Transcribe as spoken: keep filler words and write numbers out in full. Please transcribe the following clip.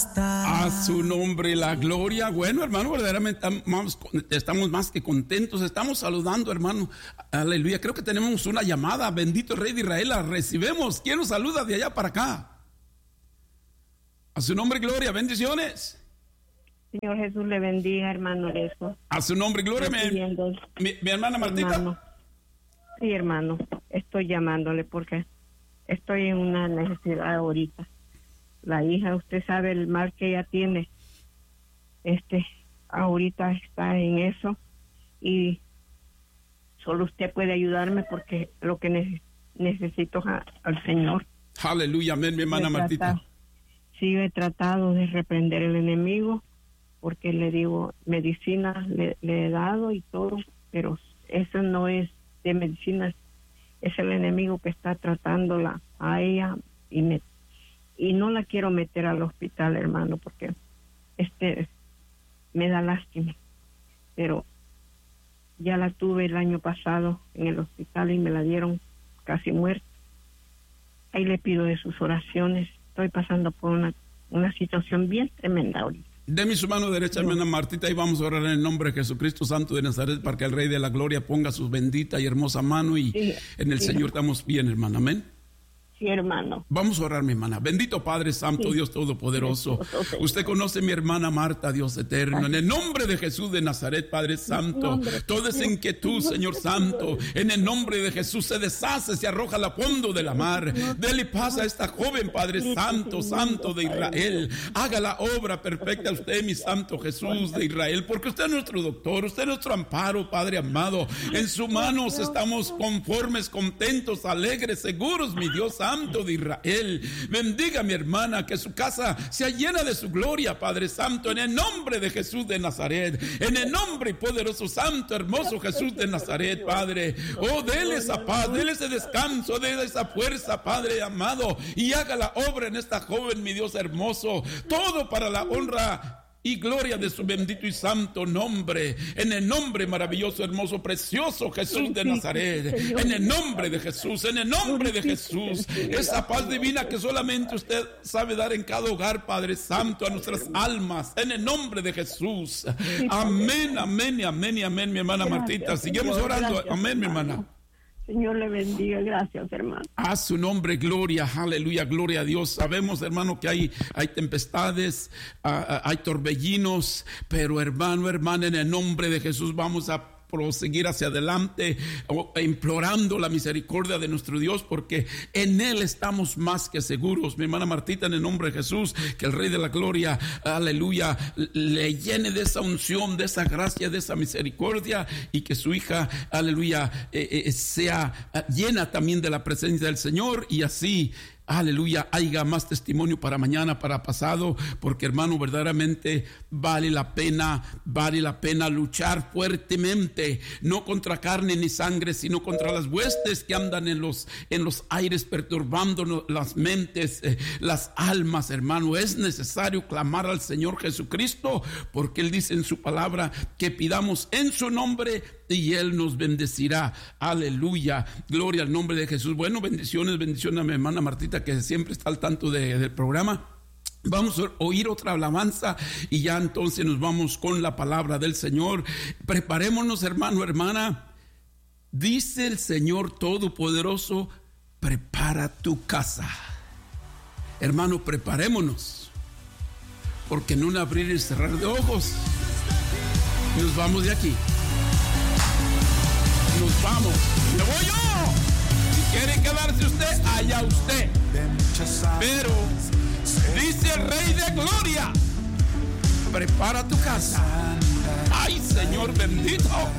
A su nombre la gloria. Bueno, hermano, verdaderamente estamos, estamos más que contentos. Estamos saludando, hermano. Aleluya. Creo que tenemos una llamada. Bendito Rey de Israel. La recibemos. ¿Quién nos saluda de allá para acá? A su nombre gloria. Bendiciones. Señor Jesús le bendiga, hermano Leso. A su nombre gloria. Mi, mi, mi hermana Martita. Hermano. Sí, hermano. Estoy llamándole porque estoy en una necesidad ahorita. La hija, usted sabe el mal que ella tiene. Este, ahorita está en eso y solo usted puede ayudarme porque lo que ne- necesito es a, al Señor. Aleluya, amén, mi hermana Martita. Sí, he tratado de reprender el enemigo porque le digo, medicina le, le he dado y todo, pero eso no es de medicinas, es el enemigo que está tratándola a ella y me y no la quiero meter al hospital, hermano, porque este me da lástima, pero ya la tuve el año pasado en el hospital y me la dieron casi muerta. Ahí le pido de sus oraciones. Estoy pasando por una, una situación bien tremenda ahorita. Deme su mano derecha, hermana Martita, y vamos a orar en el nombre de Jesucristo Santo de Nazaret para que el Rey de la Gloria ponga su bendita y hermosa mano y sí, en el sí, Señor estamos bien, hermana, amén. Sí, hermano. Vamos a orar, mi hermana. Bendito Padre Santo, sí. Dios Todopoderoso. Sí, usted conoce mi hermana Marta, Dios eterno. Ay. En el nombre de Jesús de Nazaret, Padre Santo, toda esa inquietud, Señor Santo, en el nombre de Jesús se deshace, se arroja al fondo de la mar. Dele paz a esta joven, Padre Santo, Santo de Israel. Haga la obra perfecta a usted, mi Santo Jesús de Israel, porque usted es nuestro doctor, usted es nuestro amparo, Padre amado. En sus manos estamos conformes, contentos, alegres, seguros, mi Dios Santo. Santo de Israel, bendiga a mi hermana, que su casa sea llena de su gloria, Padre Santo, en el nombre de Jesús de Nazaret, en el nombre poderoso, santo, hermoso Jesús de Nazaret, Padre. Oh, dele esa paz, dele ese descanso, dele esa fuerza, Padre amado, y haga la obra en esta joven, mi Dios hermoso, todo para la honra y gloria de su bendito y santo nombre, en el nombre maravilloso, hermoso, precioso Jesús de Nazaret, en el nombre de Jesús, en el nombre de Jesús, esa paz divina que solamente usted sabe dar en cada hogar, Padre Santo, a nuestras almas, en el nombre de Jesús. Amén, amén y amén y amén, mi hermana Martita. Seguimos orando. Amén, mi hermana. Señor le bendiga, gracias, hermano. A su nombre, gloria, aleluya, gloria a Dios. Sabemos, hermano, que hay, hay tempestades, uh, hay torbellinos, pero hermano, hermana, en el nombre de Jesús vamos a proseguir hacia adelante, implorando la misericordia de nuestro Dios, porque en Él estamos más que seguros. Mi hermana Martita, en el nombre de Jesús, que el Rey de la Gloria, aleluya, le llene de esa unción, de esa gracia, de esa misericordia, y que su hija, aleluya, eh, eh, sea llena también de la presencia del Señor, y así, aleluya, haya más testimonio para mañana, para pasado, porque hermano, verdaderamente vale la pena, vale la pena luchar fuertemente, no contra carne ni sangre, sino contra las huestes que andan en los, en los aires, perturbando las mentes, eh, las almas, hermano. Es necesario clamar al Señor Jesucristo, porque Él dice en su palabra que pidamos en su nombre y Él nos bendecirá. Aleluya, gloria al nombre de Jesús. Bueno, bendiciones, bendiciones a mi hermana Martita, que siempre está al tanto de, del programa. Vamos a oír otra alabanza y ya entonces nos vamos con la palabra del Señor. Preparémonos, hermano, hermana. Dice el Señor Todopoderoso: prepara tu casa. Hermano, preparémonos, porque en un abrir y cerrar de ojos nos vamos de aquí. Nos vamos. ¡Me voy yo! Si quiere quedarse usted, allá usted. Pero dice el Rey de Gloria: prepara tu casa. ¡Ay, Señor bendito!